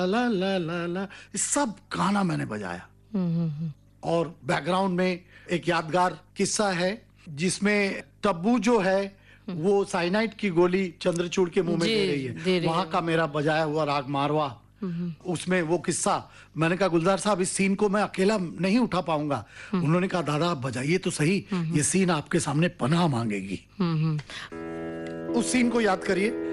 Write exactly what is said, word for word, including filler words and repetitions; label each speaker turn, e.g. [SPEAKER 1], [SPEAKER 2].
[SPEAKER 1] ला ला ला ला सब गाना मैंने बजाया। और बैकग्राउंड में एक यादगार किस्सा है जिसमें तब्बू जो है वो साइनाइड की गोली चंद्रचूड़ के मुंह में दे रही है, वहां का मेरा बजाया हुआ राग मारवा, उसमें वो किस्सा। मैंने कहा गुलजार साहब इस सीन को मैं अकेला नहीं उठा पाऊंगा। उन्होंने कहा दादा आप बजाइए तो सही, ये सीन आपके सामने पनाह मांगेगी। उस सीन को याद करिए।